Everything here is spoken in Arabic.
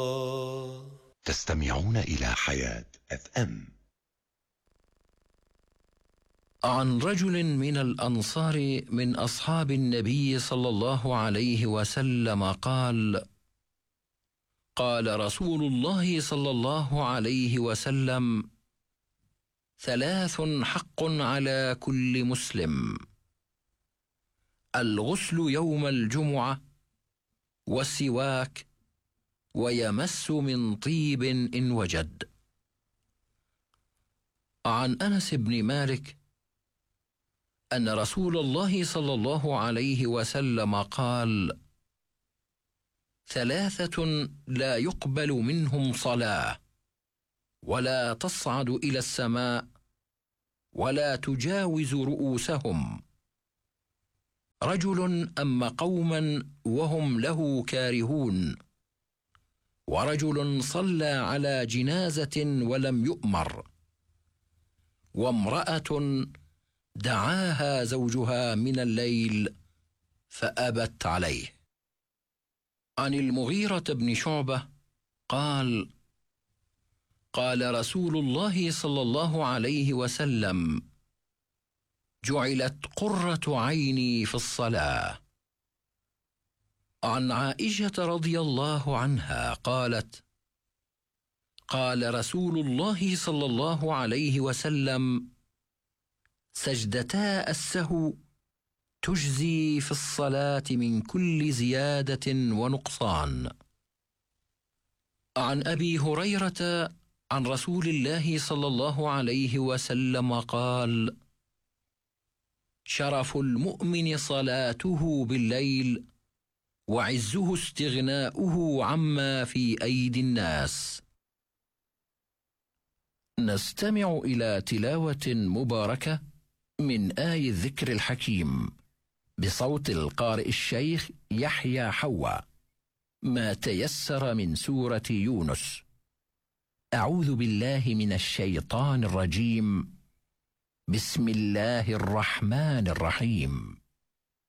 تستمعون إلى حياة FM. عن رجل من الأنصار من أصحاب النبي صلى الله عليه وسلم قال: قال رسول الله صلى الله عليه وسلم: ثلاث حق على كل مسلم: الغسل يوم الجمعة، والسواك، ويمس من طيب إن وجد. عن أنس بن مالك أن رسول الله صلى الله عليه وسلم قال: ثلاثة لا يقبل منهم صلاة، ولا تصعد إلى السماء، ولا تجاوز رؤوسهم: رجل أم قوما وهم له كارهون، ورجل صلى على جنازة ولم يؤمر، وامرأة دعاها زوجها من الليل فأبت عليه. عن المغيرة بن شعبة قال: قال رسول الله صلى الله عليه وسلم: جعلت قرة عيني في الصلاة. عن عائشة رضي الله عنها قالت: قال رسول الله صلى الله عليه وسلم: سجدتا السهو تجزي في الصلاة من كل زيادة ونقصان. عن أبي هريرة عن رسول الله صلى الله عليه وسلم قال: شرف المؤمن صلاته بالليل، وعزه استغناؤه عما في أيدي الناس. نستمع إلى تلاوة مباركة من آي الذكر الحكيم بصوت القارئ الشيخ يحيى حوا، ما تيسر من سورة يونس. أعوذ بالله من الشيطان الرجيم. بسم الله الرحمن الرحيم.